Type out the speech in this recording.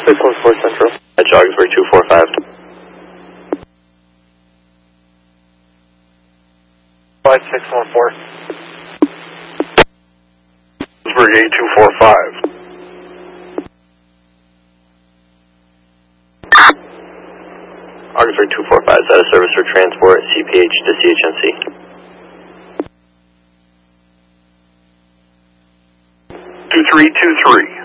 614 Central. At Augsburg 245. 5614. Augsburg 8245. Augsburg 245 is out of service for transport, CPH to CHNC. 2323.